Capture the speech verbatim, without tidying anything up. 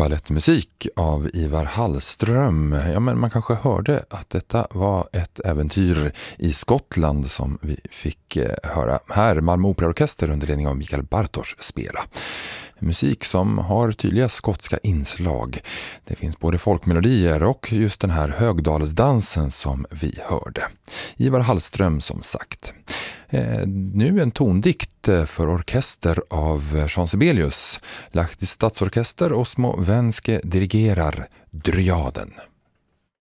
ballettmusik av Ivar Hallström. Ja, men man kanske hörde att detta var ett äventyr i Skottland som vi fick eh, höra här. Malmö Operaorkester under ledning av Mikael Bartosz spela. Musik som har tydliga skotska inslag. Det finns både folkmelodier och just den här högdalsdansen som vi hörde. Ivar Hallström som sagt. Eh, nu en tondikt för orkester av Jean Sibelius. Lahti Stadsorkester Osmo Venske dirigerar Dryaden.